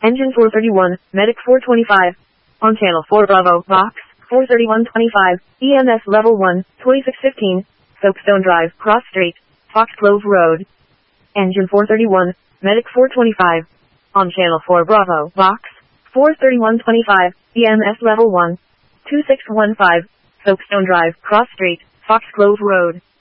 Engine 431, Medic 425. On Channel 4 Bravo, Box 43125, EMS Level 1, 2615, Soapstone Drive, Cross Street, Foxglove Road. Engine 431, Medic 425. On Channel 4 Bravo, Box 43125, EMS Level 1, 2615, Soapstone Drive, Cross Street, Foxglove Road.